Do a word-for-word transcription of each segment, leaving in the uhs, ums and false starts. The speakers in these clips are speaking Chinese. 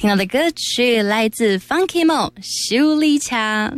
听到的歌曲来自 Funky Mo 修理卡。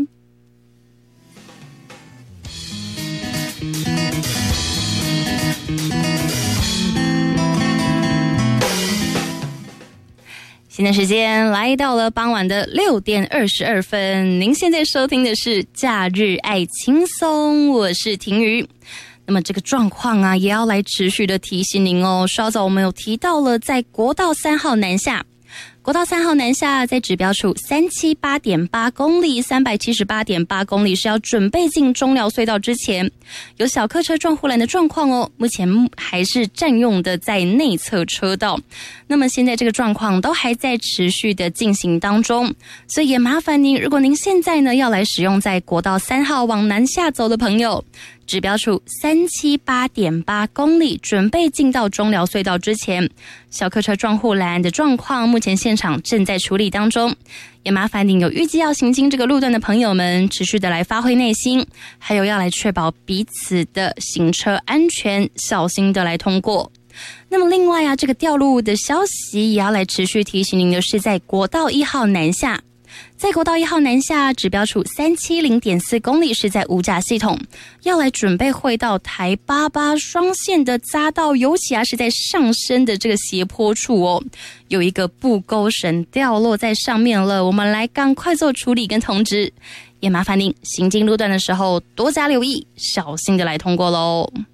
现在时间来到了傍晚的六点二十二分，您现在收听的是假日爱轻松，我是婷瑜。那么这个状况啊，也要来持续的提醒您哦。稍早我们有提到了，在国道三号南下，国道三号南下在指标处三七八点八公里、三百七十八点八公里是要准备进中寮隧道之前，有小客车撞护栏的状况哦。目前还是占用的在内侧车道，那么现在这个状况都还在持续的进行当中，所以也麻烦您，如果您现在呢要来使用在国道三号往南下走的朋友，指标处三七八点八公里，准备进到中寮隧道之前，小客车撞护栏的状况，目前现场正在处理当中。也麻烦您有预计要行经这个路段的朋友们，持续的来发挥耐心，还有要来确保彼此的行车安全，小心的来通过。那么另外啊，这个掉路的消息也要来持续提醒您的是，在国道一号南下。在国道一号南下指标处三七零点四公里是在五甲系统，要来准备会到台八八双线的匝道，尤其啊是在上升的这个斜坡处哦，有一个布钩绳掉落在上面了，我们来赶快做处理跟通知，也麻烦您行经路段的时候多加留意，小心的来通过咯。